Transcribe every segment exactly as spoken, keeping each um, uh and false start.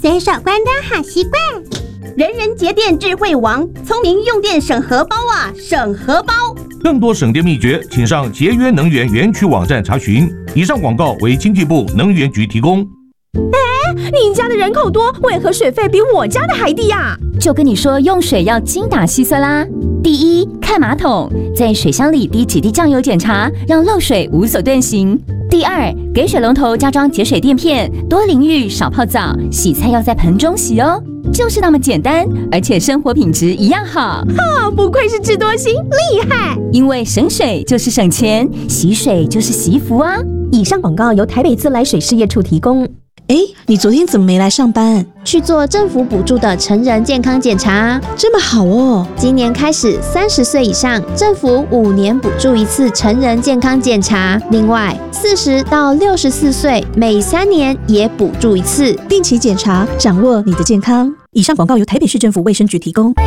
随手关灯好习惯。人人节电智慧王，聪明用电省荷包啊，省荷包。 更多省电秘诀，请上节约能源园区网站查询。以上广告为经济部能源局提供。 哎，你家的人口多，为何水费比我家的还低啊？ 就跟你说，用水要精打细算啦。第一，看马桶，在水箱里滴几滴酱油检查，让漏水无所遁形。第二，给水龙头加装节水垫片，多淋浴少泡澡，洗菜要在盆中洗哦。就是那么简单，而且生活品质一样好。 哈，不愧是智多星，厉害！ 因为省水就是省钱，洗水就是洗福啊。 以上广告由台北自来水事业处提供。 哎，你昨天怎么没来上班？ 去做政府补助的成人健康检查， 这么好哦！ 今年开始，三十岁以上，政府五年补助一次成人健康检查。另外，四十到六十四岁，每三年也补助一次， 定期检查，掌握你的健康。以上广告由台北市政府卫生局提供。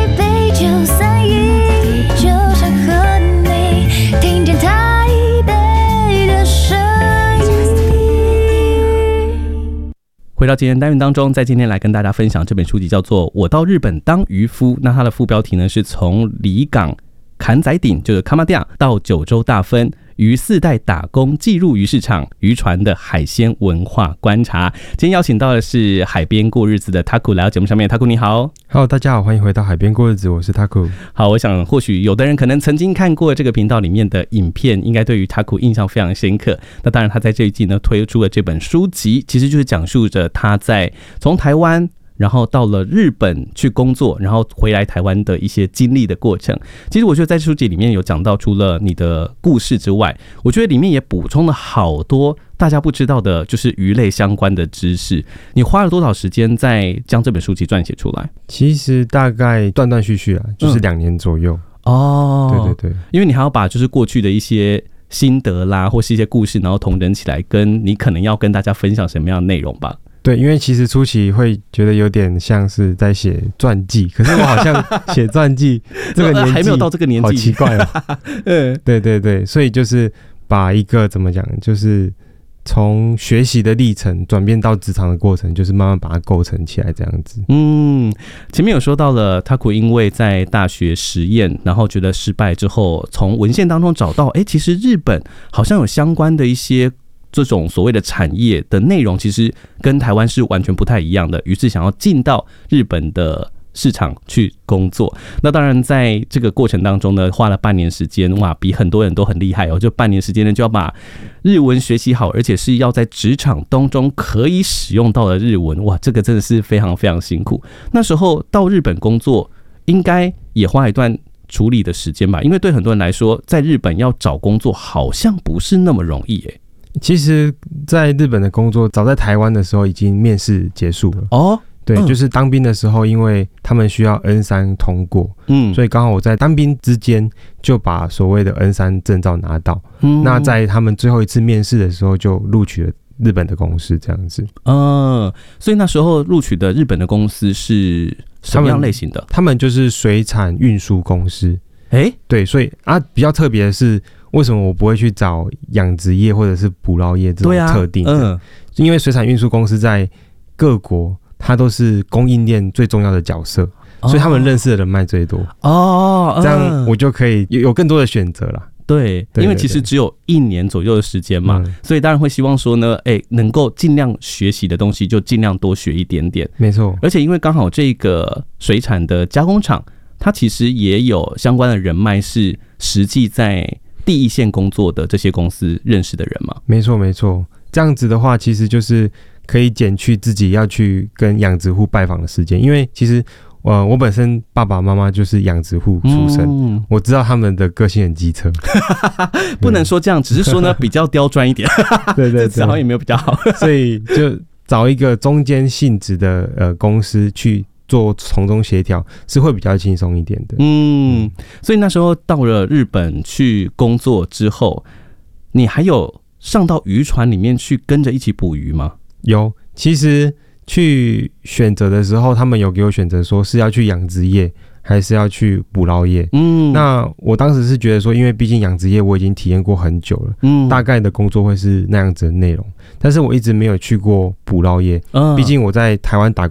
回到今天单元当中，在今天来跟大家分享这本书籍叫做《我到日本当渔夫》。那它的副标题呢是从离港坎仔顶，就是卡马蒂亚到九州大分，于四代打工进入渔市场，渔船的海鲜文化观察。今天邀请到的是海边过日子的 Taku 来到节目上面。 Taku 你好。 Hello， 大家好，欢迎回到海边过日子，我是 Taku。 好，我想或许有的人可能曾经看过这个频道里面的影片，应该对于 Taku 印象非常深刻。那当然他在这一季呢推出了这本书籍，其实就是讲述着他在从台湾然后到了日本去工作，然后回来台湾的一些经历的过程。其实我觉得在书籍里面有讲到，除了你的故事之外，我觉得里面也补充了好多大家不知道的，就是鱼类相关的知识。你花了多少时间在将这本书籍撰写出来？ 其实大概断断续续啊，就是两年左右。 嗯、哦， 对对对， 因为你还要把就是过去的一些心得啦，或是一些故事，然后统整起来，跟你可能要跟大家分享什么样的内容吧。 对，因为其实初期会觉得有点像是在写传记，可是我好像写传记这个年纪还没有到这个年纪， 好奇怪哦。嗯，对对对，所以就是把一个怎么讲，就是从学习的历程转变到职场的过程，就是慢慢把它构成起来这样子。 嗯，前面有说到了 Taku 因为在大学实验，然后觉得失败之后，从文献当中找到，哎，其实日本好像有相关的一些这种所谓的产业的内容，其实跟台湾是完全不太一样的，于是想要进到日本的市场去工作。那当然在这个过程当中呢，花了半年时间，哇，比很多人都很厉害哦，就半年时间呢就要把日文学习好，而且是要在职场当中可以使用到的日文，哇，这个真的是非常非常辛苦。那时候到日本工作应该也花一段处理的时间吧，因为对很多人来说，在日本要找工作好像不是那么容易耶。 其实在日本的工作早在台湾的时候已经面试结束了哦。对、嗯，就是当兵的时候，因为他们需要 N 三 通过，嗯，所以刚好我在当兵之间就把所谓的 N 三 证照拿到、嗯、那在他们最后一次面试的时候就录取了日本的公司这样子。 嗯，所以那时候录取的日本的公司是什么样类型的？ 他们, 他们就是水产运输公司。 哎、欸， 对，所以啊，比较特别的是，为什么我不会去找养殖业或者是捕捞业这种特定的？啊嗯、因为水产运输公司在各国，它都是供应链最重要的角色，哦、所以他们认识的人脉最多。哦，这样我就可以有更多的选择啦。 对，因为其实只有一年左右的时间嘛、嗯，所以当然会希望说呢，哎、欸，能够尽量学习的东西就尽量多学一点点。 没错， 而且因为刚好这个水产的加工厂，它其实也有相关的人脉，是实际在第一线工作的这些公司认识的人嘛。 没错没错，这样子的话其实就是可以减去自己要去跟养殖户拜访的时间，因为其实呃，我本身爸爸妈妈就是养殖户出身、嗯，我知道他们的个性很机车， 不能说这样，只是说呢比较刁钻一点，对对对，好像也没有比较好， 所以就找一个中间性质的呃公司去做从中协调，是会比较轻松一点的。 嗯，所以那时候到了日本去工作之后，你还有上到渔船里面去跟着一起捕鱼吗？ 有，其实去选择的时候，他们有给我选择说是要去养殖业还是要去捕捞业。嗯，那我当时是觉得说，因为毕竟养殖业我已经体验过很久了，嗯，大概的工作会是那样子的内容，但是我一直没有去过捕捞业，嗯，毕竟我在台湾打